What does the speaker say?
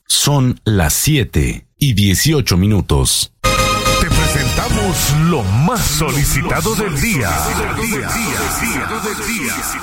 Son las 7:18. Te presentamos lo más solicitado del día.